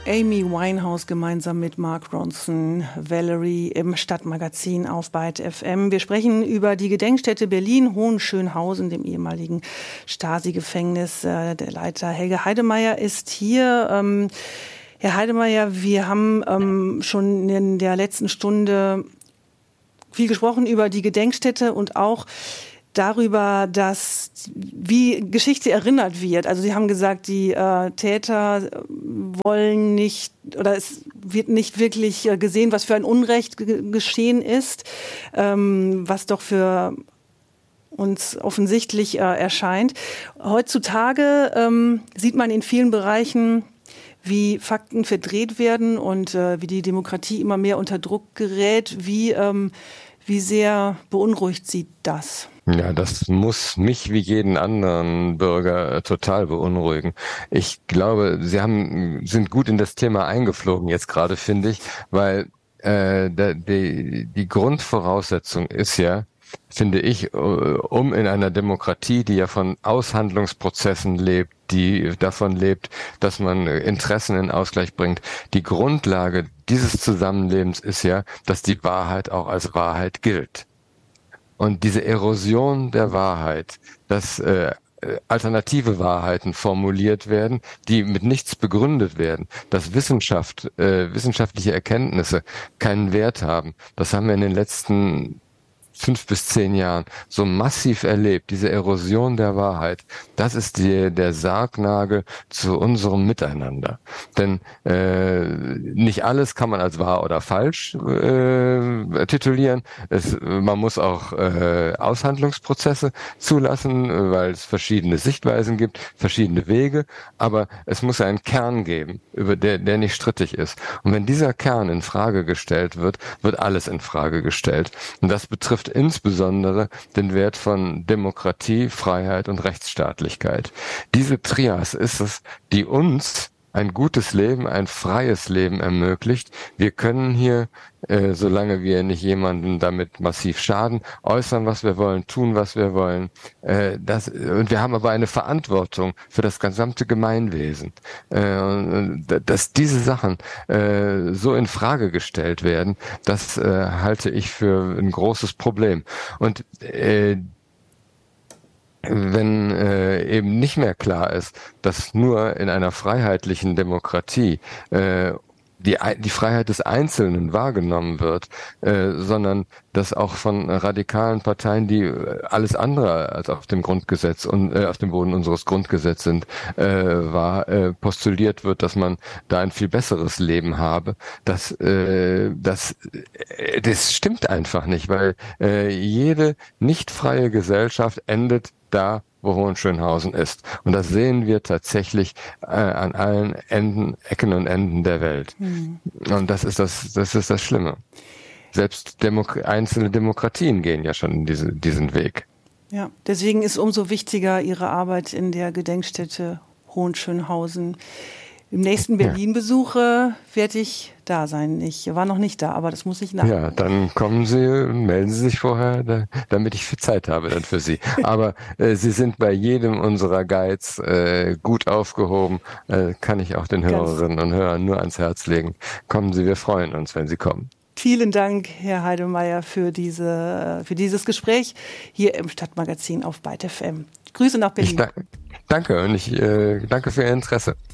Amy Winehouse gemeinsam mit Mark Ronson, Valerie im Stadtmagazin auf Byte FM. Wir sprechen über die Gedenkstätte Berlin-Hohenschönhausen, dem ehemaligen Stasi-Gefängnis. Der Leiter Helge Heidemeyer ist hier. Herr Heidemeyer, wir haben schon in der letzten Stunde viel gesprochen über die Gedenkstätte und auch darüber, wie Geschichte erinnert wird. Also Sie haben gesagt, die Täter wollen nicht, oder es wird nicht wirklich gesehen, was für ein Unrecht geschehen ist, was doch für uns offensichtlich erscheint. Heutzutage sieht man in vielen Bereichen, wie Fakten verdreht werden und wie die Demokratie immer mehr unter Druck gerät. Wie sehr beunruhigt Sie das? Ja, das muss mich wie jeden anderen Bürger total beunruhigen. Ich glaube, Sie sind gut in das Thema eingeflogen jetzt gerade, finde ich, weil die Grundvoraussetzung ist ja, finde ich, um in einer Demokratie, die ja von Aushandlungsprozessen lebt, die davon lebt, dass man Interessen in Ausgleich bringt. Die Grundlage dieses Zusammenlebens ist ja, dass die Wahrheit auch als Wahrheit gilt. Und diese Erosion der Wahrheit, dass alternative Wahrheiten formuliert werden, die mit nichts begründet werden, dass wissenschaftliche Erkenntnisse keinen Wert haben, das haben wir in den letzten 5 bis 10 Jahren so massiv erlebt, diese Erosion der Wahrheit, das ist der Sargnagel zu unserem Miteinander. Denn nicht alles kann man als wahr oder falsch titulieren. Man muss auch Aushandlungsprozesse zulassen, weil es verschiedene Sichtweisen gibt, verschiedene Wege, aber es muss einen Kern geben, über der nicht strittig ist. Und wenn dieser Kern in Frage gestellt wird, wird alles in Frage gestellt. Und das betrifft insbesondere den Wert von Demokratie, Freiheit und Rechtsstaatlichkeit. Diese Trias ist es, die uns ein gutes Leben, ein freies Leben ermöglicht. Wir können hier, solange wir nicht jemanden damit massiv schaden, äußern, was wir wollen, tun, was wir wollen. Und wir haben aber eine Verantwortung für das gesamte Gemeinwesen. Dass diese Sachen so in Frage gestellt werden, das halte ich für ein großes Problem. Und wenn eben nicht mehr klar ist, dass nur in einer freiheitlichen Demokratie die Freiheit des Einzelnen wahrgenommen wird, sondern dass auch von radikalen Parteien, die alles andere als auf dem Grundgesetz und auf dem Boden unseres Grundgesetzes sind, postuliert wird, dass man da ein viel besseres Leben habe. Das stimmt einfach nicht, weil jede nicht freie Gesellschaft endet da, wo Hohenschönhausen ist. Und das sehen wir tatsächlich an allen Ecken und Enden der Welt. Und das ist das Schlimme. Selbst einzelne Demokratien gehen ja schon in diesen Weg. Ja, deswegen ist umso wichtiger Ihre Arbeit in der Gedenkstätte Hohenschönhausen. Im nächsten Berlin-Besuch werde ich da sein. Ich war noch nicht da, aber das muss ich nachholen. Ja, dann kommen Sie, melden Sie sich vorher, damit ich viel Zeit habe dann für Sie. Aber Sie sind bei jedem unserer Guides gut aufgehoben. Kann ich auch den Hörerinnen und Hörern nur ans Herz legen. Kommen Sie, wir freuen uns, wenn Sie kommen. Vielen Dank, Herr Heidemeyer, für dieses Gespräch hier im Stadtmagazin auf Byte FM. Grüße nach Berlin. Danke und ich danke für Ihr Interesse.